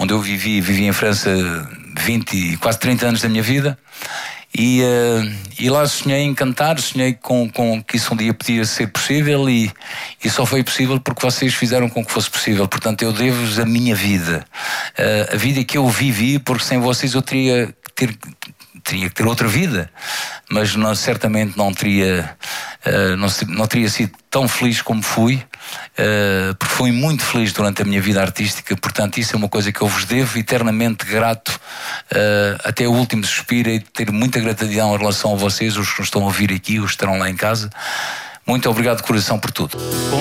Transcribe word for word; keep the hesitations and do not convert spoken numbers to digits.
onde eu vivi, vivi em França vinte, quase trinta anos da minha vida. E, uh, e lá sonhei em cantar, sonhei com, com que isso um dia podia ser possível, e, e só foi possível porque vocês fizeram com que fosse possível. Portanto, eu devo-vos a minha vida, uh, a vida que eu vivi, porque sem vocês eu teria que ter, teria que ter outra vida, mas não, certamente não teria, uh, não, não teria sido tão feliz como fui, uh, porque fui muito feliz durante a minha vida artística. Portanto, isso é uma coisa que eu vos devo, eternamente grato, uh, até o último suspiro, e ter muita gratidão em relação a vocês, os que estão a ouvir aqui, os que estarão lá em casa. Muito obrigado de coração por tudo.